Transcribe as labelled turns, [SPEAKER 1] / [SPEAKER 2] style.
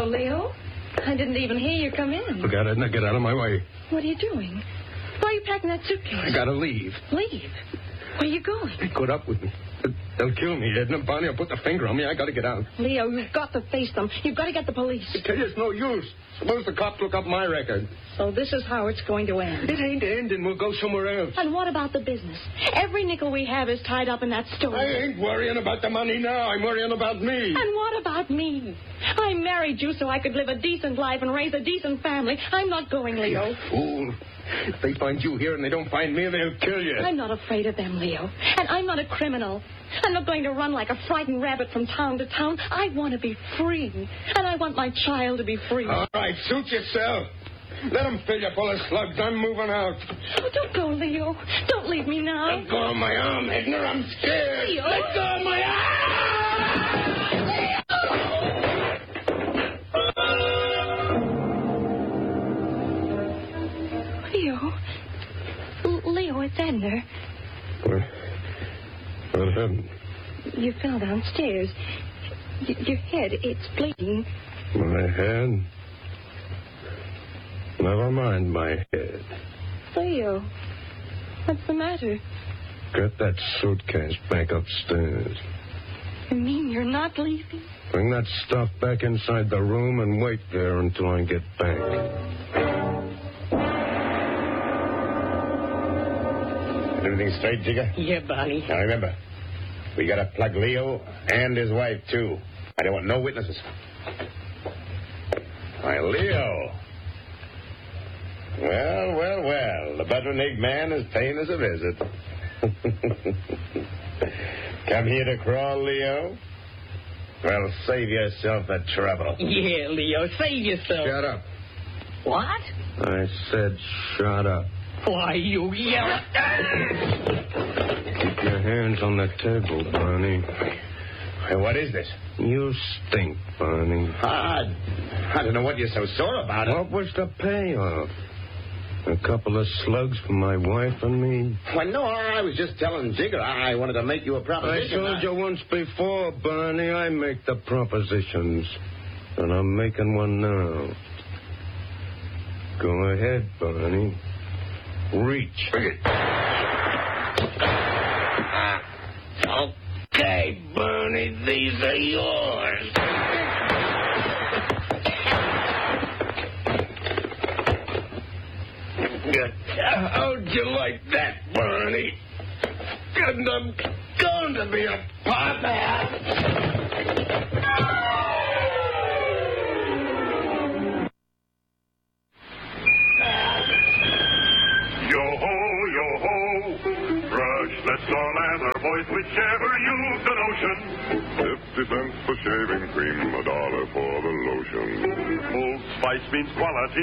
[SPEAKER 1] Leo. I didn't even hear you come in.
[SPEAKER 2] Forget it. Now get out of my way.
[SPEAKER 1] What are you doing? Why are you packing that suitcase?
[SPEAKER 2] I gotta leave.
[SPEAKER 1] Leave? Where are you going?
[SPEAKER 2] They caught up with me. They'll kill me, Edna. Barney will put the finger on me. I gotta get out.
[SPEAKER 1] Leo, you've got to face them. You've got to get the police.
[SPEAKER 2] I tell you, it's no use. Suppose the cops look up my record.
[SPEAKER 1] So this is how it's going to end.
[SPEAKER 2] It ain't ending. We'll go somewhere else.
[SPEAKER 1] And what about the business? Every nickel we have is tied up in that store.
[SPEAKER 2] I ain't worrying about the money now. I'm worrying about me.
[SPEAKER 1] And what about me? I married you so I could live a decent life and raise a decent family. I'm not going, Leo.
[SPEAKER 2] You fool. If they find you here and they don't find me, they'll kill you.
[SPEAKER 1] I'm not afraid of them, Leo. And I'm not a criminal. I'm not going to run like a frightened rabbit from town to town. I want to be free. And I want my child to be free.
[SPEAKER 2] All right, suit yourself. Let them fill you full of slugs. I'm moving out.
[SPEAKER 1] Oh, don't go, Leo. Don't leave me now.
[SPEAKER 2] Let go of my arm, Edna. I'm scared.
[SPEAKER 1] Leo.
[SPEAKER 2] Let go of my arm!
[SPEAKER 1] Leo, it's Edna.
[SPEAKER 2] What happened?
[SPEAKER 1] You fell downstairs. Your head, it's bleeding.
[SPEAKER 2] My head? Never mind my head.
[SPEAKER 1] Leo, what's the matter?
[SPEAKER 2] Get that suitcase back upstairs.
[SPEAKER 1] You mean you're not leaving?
[SPEAKER 2] Bring that stuff back inside the room and wait there until I get back.
[SPEAKER 3] Everything straight, Jigger?
[SPEAKER 1] Yeah, Barney.
[SPEAKER 3] Now remember, we gotta plug Leo and his wife, too. I don't want no witnesses. Why, Leo. Well. The Butternig man is paying us a visit. Come here to crawl, Leo? Well, save yourself the trouble.
[SPEAKER 1] Yeah, Leo, save yourself.
[SPEAKER 2] Shut up.
[SPEAKER 1] What?
[SPEAKER 2] I said shut up.
[SPEAKER 1] Why, you yell.
[SPEAKER 2] Keep your hands on the table, Barney.
[SPEAKER 3] Hey, what is this?
[SPEAKER 2] You stink, Barney.
[SPEAKER 3] I don't know what you're so sore about.
[SPEAKER 2] What was the payoff? A couple of slugs for my wife and me?
[SPEAKER 3] Well, no, I was just telling Jigger I wanted to make you a
[SPEAKER 2] I
[SPEAKER 3] proposition.
[SPEAKER 2] told you once before, Barney, I make the propositions. And I'm making one now. Go ahead, Barney. Reach. Okay, Barney, these are yours. How'd you like that, Barney? And I'm going to be a partner.
[SPEAKER 4] Let's all add our voice, whichever use the notion. 50 cents for shaving cream, $1 for the lotion. Old Spice means quality.